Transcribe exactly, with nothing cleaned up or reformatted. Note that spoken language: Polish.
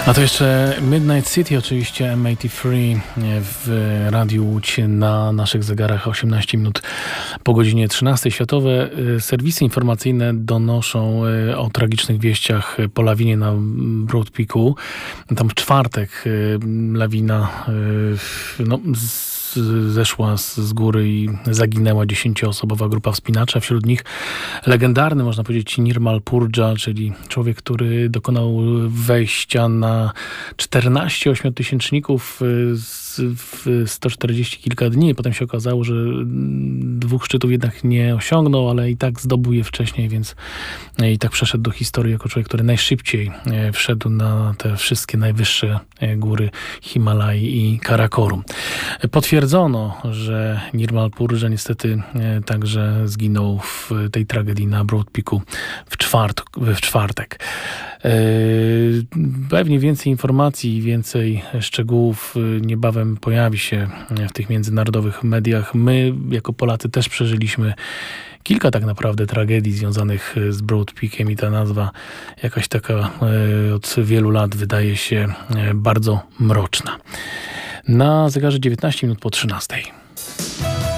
A to jeszcze Midnight City, oczywiście M osiemdziesiąt trzy w Radiu Łódź na naszych zegarach osiemnaście minut po godzinie trzynastej. Światowe serwisy informacyjne donoszą o tragicznych wieściach po lawinie na Broad Peaku. Tam w czwartek lawina no, z zeszła z, z góry i zaginęła dziesięcioosobowa grupa wspinaczy, a wśród nich legendarny, można powiedzieć, Nirmal Purja, czyli człowiek, który dokonał wejścia na czternaście ośmiotysięczników w sto czterdzieści kilka dni. Potem się okazało, że dwóch szczytów jednak nie osiągnął, ale i tak zdobył je wcześniej, więc i tak przeszedł do historii jako człowiek, który najszybciej wszedł na te wszystkie najwyższe góry Himalaj i Karakorum. Potwierdzono, że Nirmal Purja niestety także zginął w tej tragedii na Broad Peaku w, czwart- w czwartek. Pewnie więcej informacji, więcej szczegółów niebawem pojawi się w tych międzynarodowych mediach. My jako Polacy też przeżyliśmy kilka tak naprawdę tragedii związanych z Broad Peakiem i ta nazwa jakaś taka od wielu lat wydaje się bardzo mroczna. Na zegarze dziewiętnaście minut po trzynastej.